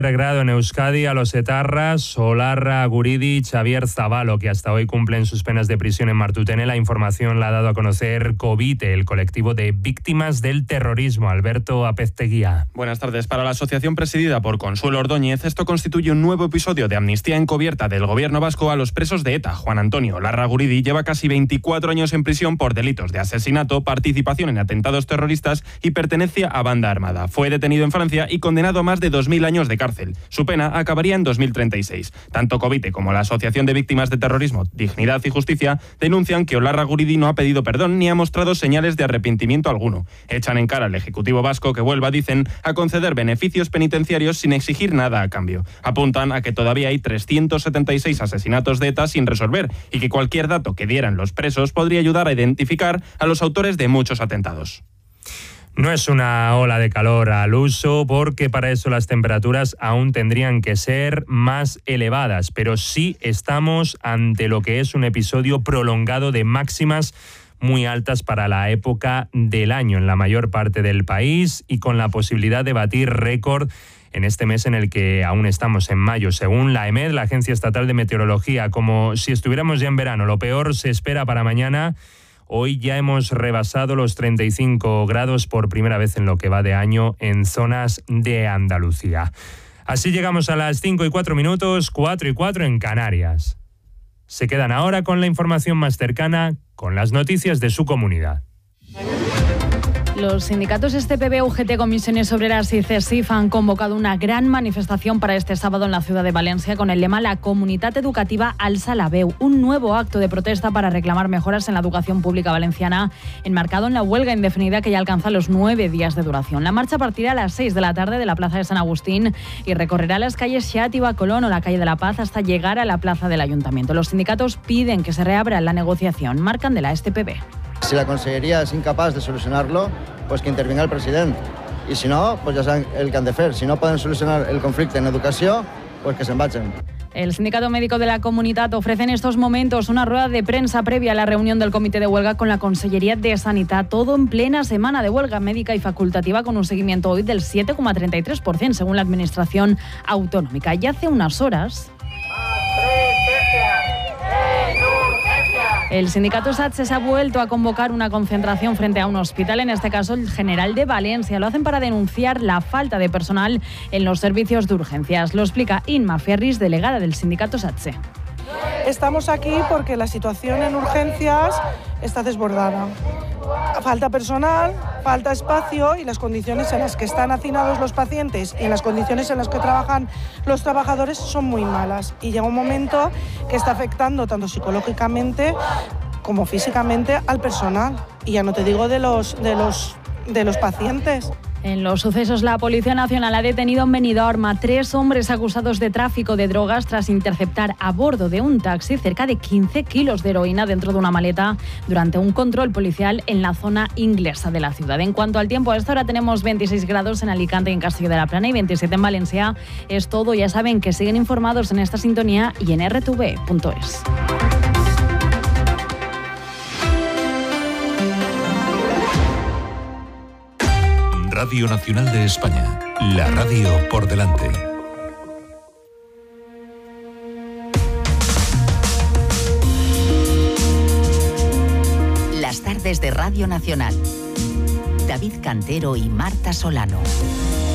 Regrado en Euskadi a los etarras Olarra Guridi y Xavier Zabalo, que hasta hoy cumplen sus penas de prisión en Martutene. La información la ha dado a conocer Covite, el colectivo de víctimas del terrorismo. Alberto Apezteguía. Buenas tardes. Para la asociación presidida por Consuelo Ordóñez, esto constituye un nuevo episodio de amnistía encubierta del gobierno vasco a los presos de ETA. Juan Antonio Olarra Guridi lleva casi 24 años en prisión por delitos de asesinato, participación en atentados terroristas y pertenencia a banda armada. Fue detenido en Francia y condenado a más de 2.000 años de cárcel. Su pena acabaría en 2036. Tanto Covite como la Asociación de Víctimas de Terrorismo, Dignidad y Justicia denuncian que Olarra Guridi no ha pedido perdón ni ha mostrado señales de arrepentimiento alguno. Echan en cara al Ejecutivo vasco que vuelva, dicen, a conceder beneficios penitenciarios sin exigir nada a cambio. Apuntan a que todavía hay 376 asesinatos de ETA sin resolver y que cualquier dato que dieran los presos podría ayudar a identificar a los autores de muchos atentados. No es una ola de calor al uso, porque para eso las temperaturas aún tendrían que ser más elevadas, pero sí estamos ante lo que es un episodio prolongado de máximas muy altas para la época del año en la mayor parte del país y con la posibilidad de batir récord en este mes en el que aún estamos en mayo. Según la EMED, la Agencia Estatal de Meteorología, como si estuviéramos ya en verano. Lo peor se espera para mañana. Hoy ya hemos rebasado los 35 grados por primera vez en lo que va de año en zonas de Andalucía. Así llegamos a las 5:04, 4:04 en Canarias. Se quedan ahora con la información más cercana, con las noticias de su comunidad. Los sindicatos STPB, UGT, Comisiones Obreras y CESIF han convocado una gran manifestación para este sábado en la ciudad de Valencia con el lema La comunitat educativa alza la veu, un nuevo acto de protesta para reclamar mejoras en la educación pública valenciana, enmarcado en la huelga indefinida que ya alcanza los 9 días de duración. La marcha partirá a las 6 de la tarde de la Plaza de San Agustín y recorrerá las calles Xàtiva, Colón o la Calle de la Paz hasta llegar a la Plaza del Ayuntamiento. Los sindicatos piden que se reabra la negociación. Marcan de la STPB. Si la Conselleria es incapaz de solucionarlo, pues que intervenga el president. I si no, pues ja saben el que han de fer. Si no poden solucionar el conflicte en educació, pues que se'n vagin. El Sindicato Médico de la Comunitat ofrece en estos momentos una rueda de prensa previa a la reunión del Comité de Huelga con la Conselleria de Sanidad. Todo en plena semana de huelga médica y facultativa, con un seguimiento hoy del 7,33%, según la Administración Autonómica. Y hace unas horas el sindicato SATSE se ha vuelto a convocar una concentración frente a un hospital, en este caso el General de Valencia. Lo hacen para denunciar la falta de personal en los servicios de urgencias. Lo explica Inma Ferris, delegada del sindicato SATSE. Estamos aquí porque la situación en urgencias está desbordada. Falta personal, falta espacio y las condiciones en las que están hacinados los pacientes y en las condiciones en las que trabajan los trabajadores son muy malas. Y llega un momento que está afectando tanto psicológicamente como físicamente al personal. Y ya no te digo de los pacientes. En los sucesos, la Policía Nacional ha detenido en Benidorm a 3 hombres acusados de tráfico de drogas tras interceptar a bordo de un taxi cerca de 15 kilos de heroína dentro de una maleta durante un control policial en la zona inglesa de la ciudad. En cuanto al tiempo, a esta hora tenemos 26 grados en Alicante y en Castillo de la Plana y 27 en Valencia. Es todo. Ya saben que siguen informados en esta sintonía y en rtv.es. Radio Nacional de España, la radio por delante. Las tardes de Radio Nacional. David Cantero y Marta Solano.